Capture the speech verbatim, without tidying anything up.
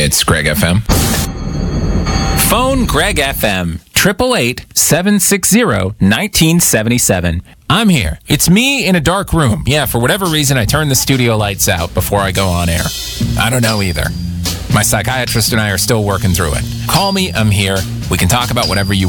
It's Greg F M. Phone Greg F M, eight eight eight, seven six zero, one nine seven seven. I'm here. It's me in a dark room. Yeah, for whatever reason, I turn the studio lights out before I go on air. I don't know either. My psychiatrist and I are still working through it. Call me. I'm here. We can talk about whatever you